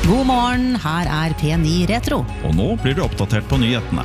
God morgen, her P9 Retro. Og nå blir du oppdatert på nyhetene.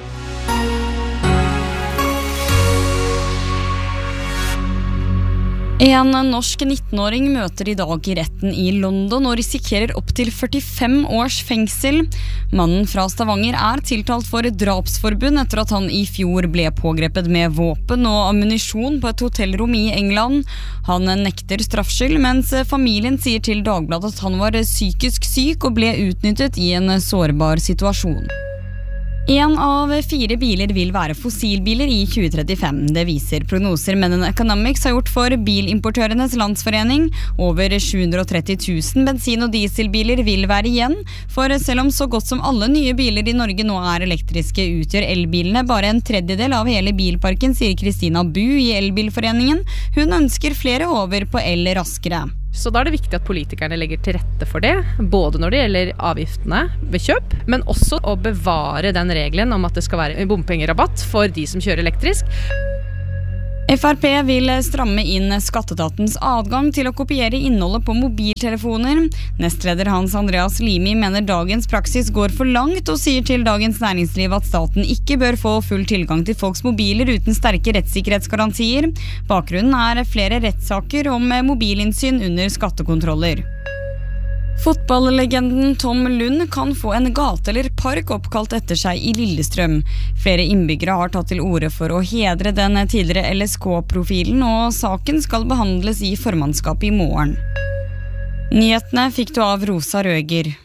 En norsk 19-åring møter I dag I retten I London og risikerer opp til 45 års fengsel. Mannen fra Stavanger tiltalt for drapsforbund etter at han I fjor ble pågrepet med våpen og ammunisjon på et hotellrom I England. Han nekter straffskyld, mens familien sier til Dagbladet at han var psykisk syk og ble utnyttet I en sårbar situasjon. 1 av 4 biler vil være fossilbiler I 2035. Det viser prognoser Men Economics har gjort for Bilimportørenes Landsforening. Over 730 000 bensin- og dieselbiler vil være igjen, for selv om så godt som alle nye biler I Norge nå elektriske, utgjør elbilene bare en tredjedel av hele bilparken, sier Kristina Bu I Elbilforeningen. Hun ønsker flere over på el raskere. Så da det viktig at politikerne legger til rette for det, både når det gjelder avgiftene ved kjøp, men også å bevare den regelen om at det skal være bompengerabatt for de som kjører elektrisk. FrP vil stramme inn skattetatens adgang til å kopiere innholdet på mobiltelefoner. Nestleder Hans Andreas Limi mener dagens praksis går for langt og sier til Dagens Næringsliv at staten ikke bør få full tilgang til folks mobiler uten sterke rettssikkerhetsgarantier. Bakgrunnen flere rettssaker om mobilinnsyn under skattekontroller. Fotballlegenden Tom Lund kan få en gate eller park oppkalt etter seg I Lillestrøm. Flere innbyggere har tatt til orde for å hedre den tidligere LSK-profilen, og saken skal behandles I formannskapet I morgen. Nyhetene fikk du av Rosa Røger.